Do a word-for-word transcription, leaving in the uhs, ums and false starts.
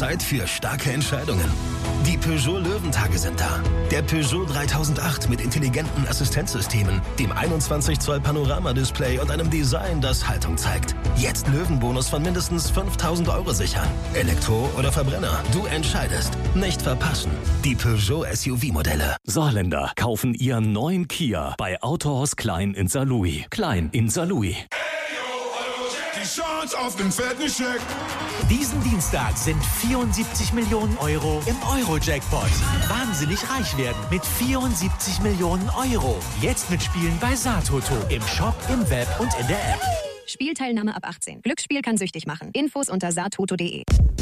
Zeit für starke Entscheidungen. Die Peugeot Löwentage sind da. Der Peugeot dreitausendacht mit intelligenten Assistenzsystemen, dem einundzwanzig Zoll Panoramadisplay und einem Design, das Haltung zeigt. Jetzt Löwenbonus von mindestens fünftausend Euro sichern. Elektro oder Verbrenner, du entscheidest. Nicht verpassen. Die Peugeot S U V-Modelle. Saarländer kaufen ihren neuen Kia bei Autohaus Klein in Saarlouis. Klein in Saarlouis. Die Chance auf den fetten Scheck. Diesen Dienstag sind vierundsiebzig Millionen Euro im Euro-Jackpot. Wahnsinnig reich werden mit vierundsiebzig Millionen Euro. Jetzt mitspielen bei Saartoto. Im Shop, im Web und in der App. Spielteilnahme ab achtzehn. Glücksspiel kann süchtig machen. Infos unter saartoto punkt de.